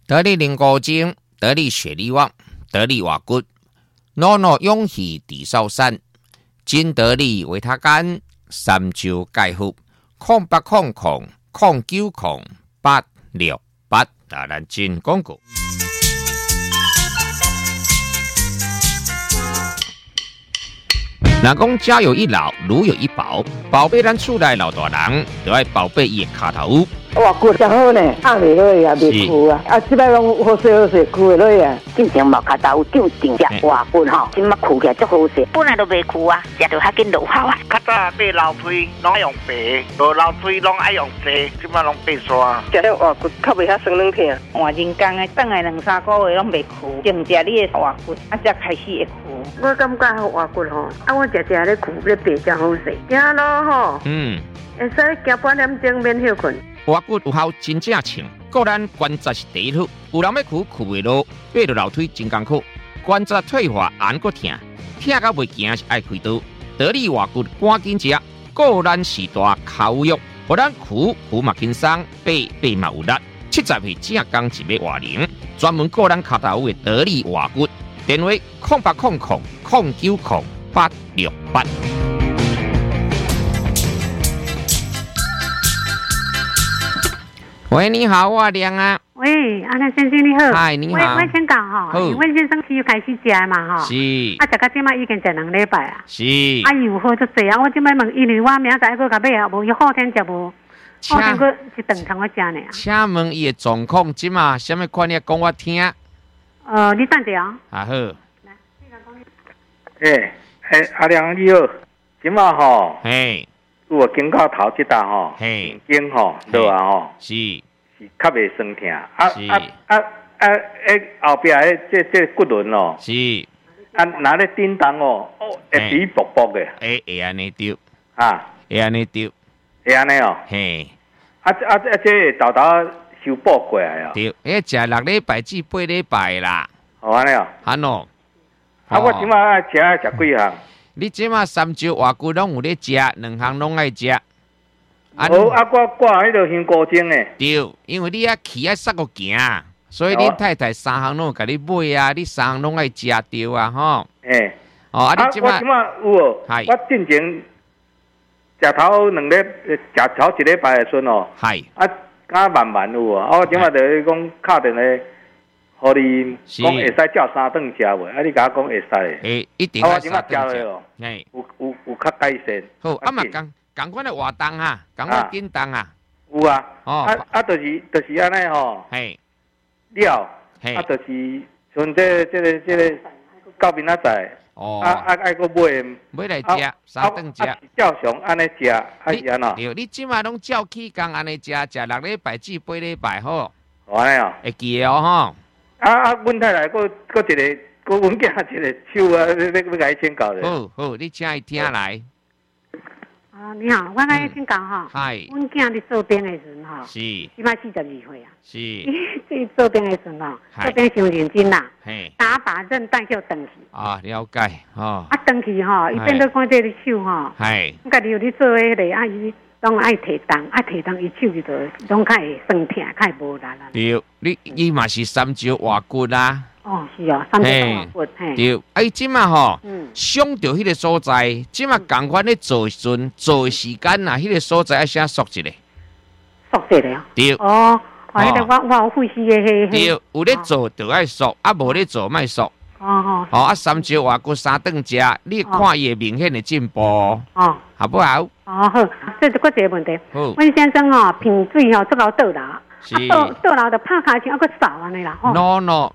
得力灵骨精，得力血力旺，得力瓦骨，诺诺勇气地少山，金得力维他干，三周钙腹，0800090868。咱进广告。人讲家有一老，如有一宝，宝贝咱厝内老大人，就爱宝贝伊的脚头。 哇，骨真好呢，压袂落呀，袂枯啊！即摆拢好势，枯袂落呀。 进前毛脚豆就定只哇骨吼，即马枯起来足好势，本来都袂枯啊，食着较紧落效啊。 较早买老推拢爱用白，无老推拢爱用细，即马拢白刷。 食了哇骨较袂遐酸软疼。 换人工的，等来2-3个月拢袂枯，净食你的哇骨，才开始会枯。 我感觉哇骨吼，我食咧枯咧白真好势，行咯吼。会使行半点钟免休困。 瓦骨有效真正称，个咱关节是第一好，有人要枯袂落，爬落楼梯真艰苦，关节退化按个疼，疼到袂行是爱开刀。得力瓦骨赶紧食，个咱是大口肉，互咱枯嘛轻松，爬嘛有力。70岁正刚一尾瓦龄，专门个咱脚头的得力瓦骨，电话0800090868。喂，你好，我亮啊。 喂，安娜先生你好。 嗨，你好。 我先讲哈，因为先生又开始食嘛哈。 是。 食到今麦已经食2礼拜啊。 是。 有好足济啊！我今摆问，因为我明仔再去甲买啊，无伊后天食无，后天佫一顿通我食呢。 请问伊的状况即嘛，什么款？你讲我听。 你等者哦。 啊好。来， 阿亮你好，即嘛吼。 嘿。 我经到头即搭吼，经吼落啊吼， 是较袂酸疼。后壁这骨轮哦， 是拿咧叮当哦，会比薄薄的。 会安尼丢啊， 会安尼丢， 会安尼哦。 嘿， 这豆豆修补过来哦。 对，食6礼拜至8礼拜啦。 哦安尼哦。 安喏。 我即马食几项。 你即马3周瓦骨拢有咧食，2项拢爱食。 我挂迄个香菇精诶。 对，因为你起塞个行，所以恁太太3项拢甲你买啊，你3项拢爱食着啊，吼。 你即马有哦。我进前食头2礼，食头1礼拜的时哦。 系。 慢慢有哦，我即马就是讲敲电话。互你讲会使照3顿食袂？你甲我讲会使。 一定要 3顿食。有较改善。 好，嘛共款的活动啊，共款叮当啊。 有啊。就是安尼吼。 嘿。 了。就是像这个到明仔载。爱搁买来食，3顿食。 照常安尼食，是安怎？ 对，你即马拢照起工安尼食6礼拜至8礼拜好。 安尼哦。 会记哦吼。 阮太太搁一个，搁阮囝一个手啊，要甲伊请教咧。 好，你请伊听来。 你好，我甲你请教哈。 嗨。 阮囝伫做兵的时阵哈， 是。 即摆42岁啊。 是。 伊做兵的时阵吼，做兵伤认真啦。 嘿。 打韧带就断去。 了解吼。 断去吼，伊变做看这个手吼。 嘿。 家己有咧做迄个伊。拢爱提重，伊手就拢较会酸疼，较会无力啦。 对，你嘛是3周瓦骨啦。 是哦，3周瓦骨。 对，即马吼，想到迄个所在，即马共款咧做时阵，做时间啊，迄个所在爱先缩一个。 缩一个啊？ 对。 迄个我有会死的迄。 对，有咧做就爱缩，无咧做莫缩。3周瓦骨3顿食，你看伊会明显的进步。好不好？ 好，这是一个问题。 阮先生品水足够倒啦，倒啦就拍骹前个扫安尼啦。 No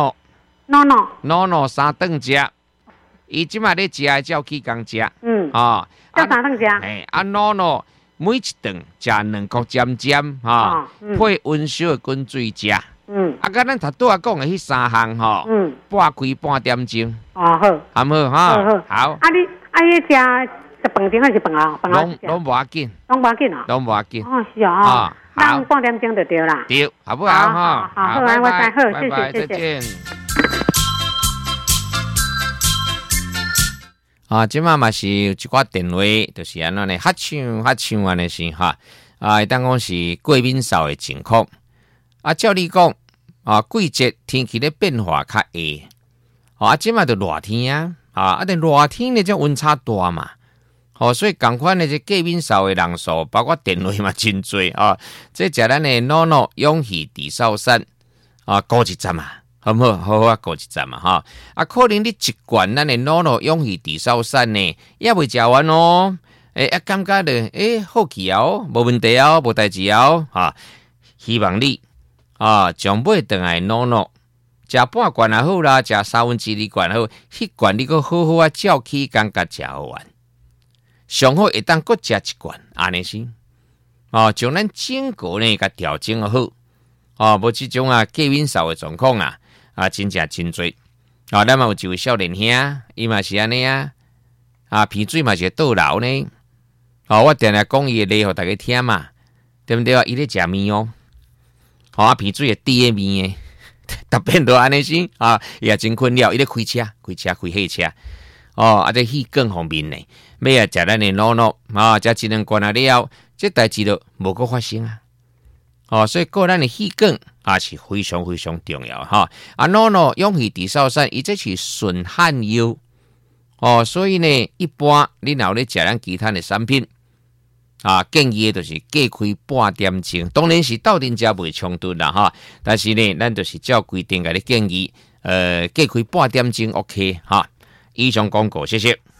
3顿食，伊即马咧食的照起工食。 照3顿食。 No，每一顿食2颗尖尖配温烧的滚水食。甲咱头拄仔讲的迄3项半开半点钟。 好。 好唔好？好。 你迄食饭前还是饭后？ 拢无要紧。 拢无要紧啊？ 拢无要紧。 是啊。咱半点钟就对啦。 对，好不好？ 好，我知好，谢谢， 再见。即马嘛是有一寡电话，就是安怎呢？发唱安尼是哈。当讲是过敏扫的情况。照你讲， 季节天气咧变化较下，即嘛就热天啊，但热天呢，这温差大嘛，所以同款的这过敏扫的人数，包括电位嘛真多这食咱的诺诺勇气地少散高一站啊，好不好？好好高一站嘛可能你一罐咱的诺诺勇气地少散呢，也未食完感觉的好奇无问题无代志希望你将买回来诺诺。食半罐也好啦，食2/3罐也好，迄罐你个好好照起感觉食好玩。上好会当搁食一罐，安尼先将咱整个呢甲调整好无即种过敏扫的状况真正真多咱嘛有一位少年兄，伊嘛是安尼鼻水嘛是倒流呢我定定讲伊的例互大家听嘛，对不对伊咧食面鼻水会滴的面的。特别都安尼先伊也真困扰，伊咧开车开汽车这气更方面呢，要食咱的诺诺食一两罐了，这代志就无个发生所以个咱的气更是非常非常重要诺诺勇气地少散，伊这是纯汉药所以呢，一般你若咧食咱其他的产品建议的就是隔开半点钟，当然是斗阵食袂冲突啦但是呢，咱就是照规定给你建议，隔开半点钟 OK 以上广告，谢谢。